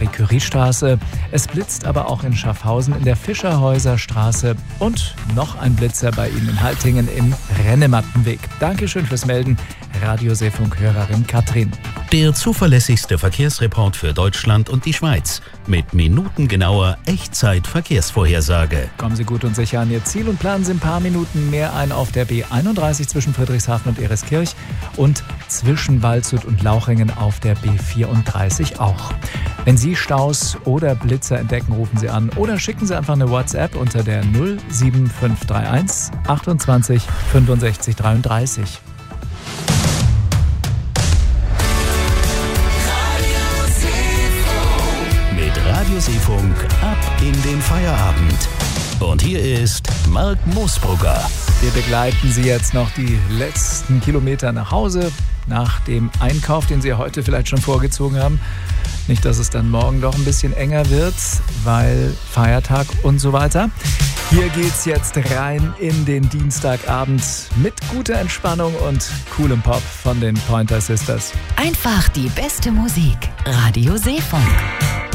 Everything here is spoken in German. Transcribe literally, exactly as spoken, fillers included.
Marquis-Curie-Straße. Es blitzt aber auch in Schaffhausen in der Fischerhäuser Straße und noch ein Blitzer bei Ihnen in Haltingen im Rennemattenweg. Dankeschön fürs Melden, Radioseefunk-Hörerin Katrin. Der zuverlässigste Verkehrsreport für Deutschland und die Schweiz mit minutengenauer Echtzeit-Verkehrsvorhersage. Kommen Sie gut und sicher an Ihr Ziel und planen Sie ein paar Minuten mehr ein auf der B einunddreißig zwischen Friedrichshafen und Ereskirch und zwischen Waldshut und Lauchringen auf der B vierunddreißig auch. Wenn Sie Staus oder Blitzer entdecken, rufen Sie an oder schicken Sie einfach eine WhatsApp unter der null sieben fünf drei eins achtundzwanzig fünfundsechzig dreiunddreißig. Radioseefunk ab in den Feierabend. Und hier ist Marc Moosbrugger. Wir begleiten Sie jetzt noch die letzten Kilometer nach Hause, nach dem Einkauf, den Sie heute vielleicht schon vorgezogen haben. Nicht, dass es dann morgen doch ein bisschen enger wird, weil Feiertag und so weiter. Hier geht's jetzt rein in den Dienstagabend mit guter Entspannung und coolem Pop von den Pointer Sisters. Einfach die beste Musik. Radio Seefunk.